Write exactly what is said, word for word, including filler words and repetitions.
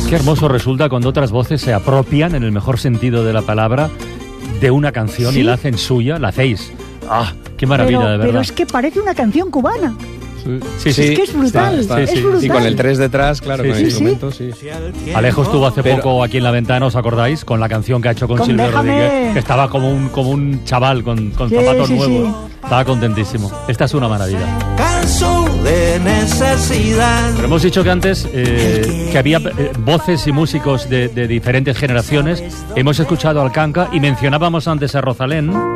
Qué hermoso resulta cuando otras voces se apropian, en el mejor sentido de la palabra, de una canción, ¿sí?, y la hacen suya, la hacéis. ¡Ah! ¡Qué maravilla, pero, de verdad! Pero es que parece una canción cubana. Sí, sí. Es que es brutal, está, está. es Sí, brutal. y con el tres detrás, claro, sí, con sí, el sí. instrumento, sí. Alejo estuvo hace pero, poco aquí en La Ventana, ¿os acordáis? Con la canción que ha hecho con, con Silvio Déjame... Rodríguez, que estaba como un, como un chaval con, con sí, zapatos sí, nuevos. Sí. Estaba contentísimo. Esta es una maravilla. Canso de necesidad. Pero hemos dicho que antes eh, que había eh, voces y músicos de, de diferentes generaciones. Hemos escuchado al Canca y mencionábamos antes a Rosalén.